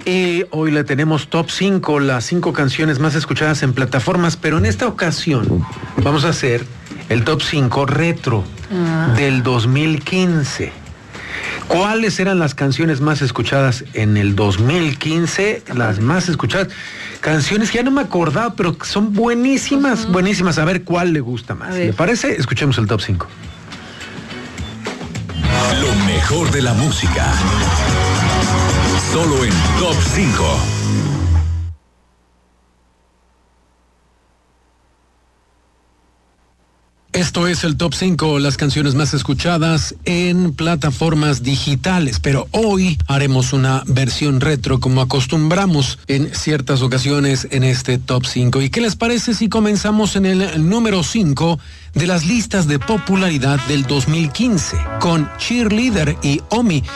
Y hoy le tenemos top 5, las 5 canciones más escuchadas en plataformas, pero en esta ocasión vamos a hacer el top 5 retro del 2015. ¿Cuáles eran las canciones más escuchadas en el 2015? Las más escuchadas. Canciones que ya no me acordaba, pero son buenísimas, buenísimas. A ver cuál le gusta más. ¿Le parece? Escuchemos el top 5. Lo mejor de la música. Solo en Top 5. Esto es el Top 5, las canciones más escuchadas en plataformas digitales, pero hoy haremos una versión retro como acostumbramos en ciertas ocasiones en este Top 5. ¿Y qué les parece si comenzamos en el número 5 de las listas de popularidad del 2015 con Cheerleader y Omi?